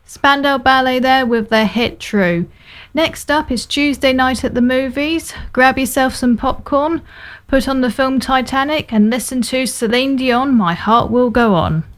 Spandau Ballet there with their hit True. Next up is Tuesday night at the movies. Grab yourself some popcorn, put on the film Titanic and listen to Celine Dion, My Heart Will Go On.